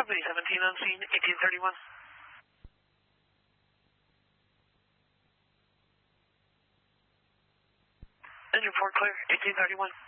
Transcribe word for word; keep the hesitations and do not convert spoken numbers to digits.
Company seventeen on scene, eighteen thirty-one. Engine four clear, eighteen thirty-one.